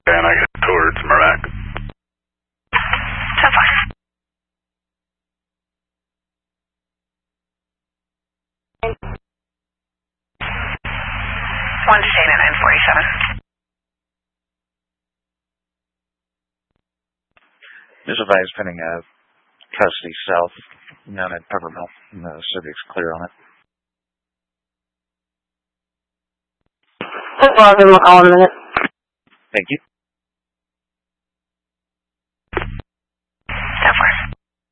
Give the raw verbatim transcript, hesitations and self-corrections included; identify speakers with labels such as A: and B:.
A: And I get towards Marac.
B: ten five. One state at nine forty-seven.
C: This advice pending uh, custody south, down at Peppermill. And the subject's clear on it.
D: I'll give him a call in a minute.
C: Thank you.